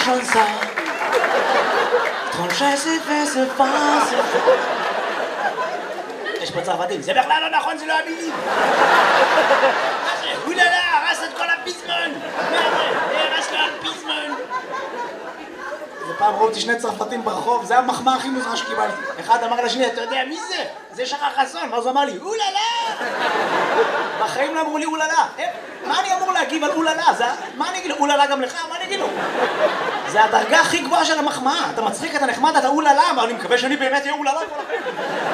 comme ça. Tranché, c'est fait, c'est pas, c'est fait. יש פה צרפתים, זה בכלל לא נכון, זה לא המילים. אוללה, הרס את כל הפיזמון. מה זה? הרס כל הפיזמון. ופעם ראו אותי שני צרפתים ברחוב, זה המחמאה הכי מוזרה שקיבלתי. אחד אמר לשני, אתה יודע מי זה? זה שחר חסון. ואז הוא אמר לי, אוללה! בחיים לא אמרו לי אוללה. מה אני אמור להגיב על אוללה? מה אני אגיד לו? אוללה גם לך? מה אני אגיד לו? זה הדרגה הכי גבוהה של המחמאה. אתה מצחיק, אתה נחמד, אתה אוללה, אבל אני מקווה שאני באמת אהיה אוללה כל החיים.